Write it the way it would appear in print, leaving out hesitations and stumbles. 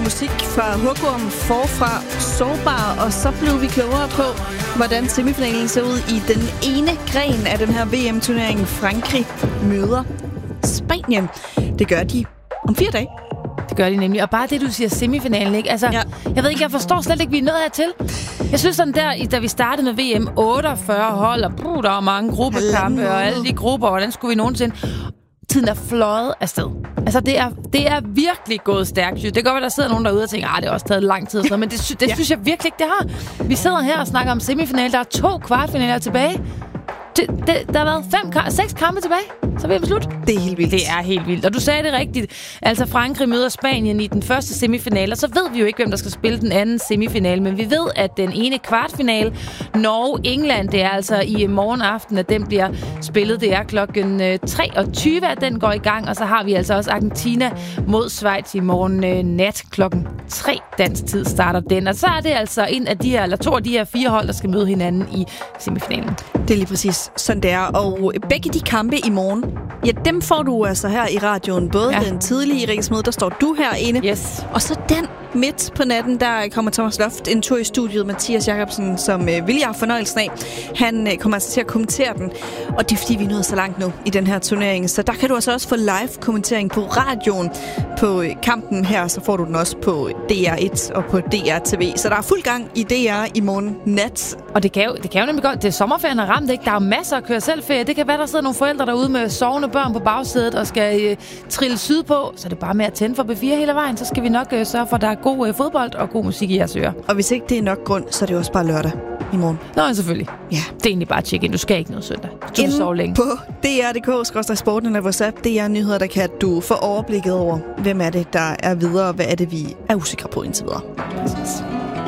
musik fra Hugorm, Forfra, Sårbar, og så blev vi klogere på, hvordan semifinalen ser ud i den ene gren af den her VM-turnering. Frankrig møder Spanien. Det gør de om 4 dage. Det gør de nemlig. Og bare det, du siger semifinalen, ikke? Altså, ja. Jeg ved ikke, jeg forstår slet ikke, vi er nået hertil. Jeg synes sådan der, da vi startede med VM, 48 hold, og der var mange gruppekampe, og alle de grupper, hvordan skulle vi nogensinde... Tiden er fløjet afsted. Altså, det er virkelig gået stærkt. Det kan godt være, der sidder nogen derude og tænker, det har også taget lang tid. Men det synes jeg virkelig ikke, det har. Vi sidder her og snakker om semifinal. Der er 2 kvartfinaler tilbage. Der har været 6 kampe tilbage, så er vi slut. Det er helt vildt. Det er helt vildt. Og du sagde det rigtigt. Altså, Frankrig møder Spanien i den første semifinale, og så ved vi jo ikke, hvem der skal spille den anden semifinale. Men vi ved, at den ene kvartfinale, Norge-England, det er altså i morgen aften, at den bliver spillet. Det er klokken 23, at den går i gang. Og så har vi altså også Argentina mod Schweiz i morgen nat klokken 3 dansk tid starter den. Og så er det altså to af de her 4 hold, der skal møde hinanden i semifinalen. Det er lige præcis sådan det er. Og begge de kampe i morgen, ja, dem får du altså her i radioen. Både den tidlige Riksmøde, der står du herinde. Yes. Og så den midt på natten, der kommer Thomas Loft en tur i studiet. Mathias Jacobsen, som vil jeg have fornøjelsen af. Han kommer altså til at kommentere den. Og det er fordi, vi er nået så langt nu i den her turnering. Så der kan du altså også få live-kommentering på radioen på kampen her. Så får du den også på DR1 og på DR-TV. Så der er fuld gang i DR i morgen nat. Og det kan jo nemlig godt. Det er sommerferien er ramt, ikke? Der er masser af køre selvferie. Det kan være, der sidder nogle forældre derude med sovende børn på bagsædet og skal trille sydpå. Så det er bare med at tænde for B4 hele vejen. Så skal vi nok sørge for, at der er god fodbold og god musik i jeres ører. Og hvis ikke det er nok grund, så er det også bare lørdag i morgen. Nå, selvfølgelig. Ja. Det er egentlig bare at tjekke ind. Du skal ikke noget søndag. Du vil sove længe. På dr.dk/sporten eller vores app, DR Nyheder, der kan du få overblikket over, hvem er det, der er videre, og hvad er det, vi er usikre på indtil videre. Præcis.